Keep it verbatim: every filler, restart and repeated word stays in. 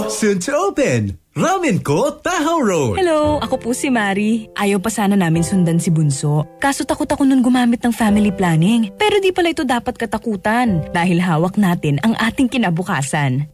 Soon to open! Ramen ko, Tahoe Road! Hello, ako po si Mari. Ayaw pa sana namin sundan si Bunso. Kaso takot ako nun gumamit ng family planning. Pero di pala ito dapat katakutan dahil hawak natin ang ating kinabukasan.